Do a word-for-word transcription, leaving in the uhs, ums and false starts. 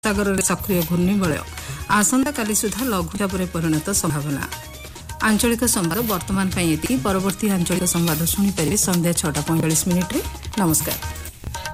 सागर में सक्रिय घूर्णिबलय आसंता काली सुधा लघुचाप परिणत संभावना। आंचलिक संवाद वर्तमान परवर्ती आंचलिक संवाद शुणिपारे संध्या छटा पैंतालीस मिनिट्रे। नमस्कार।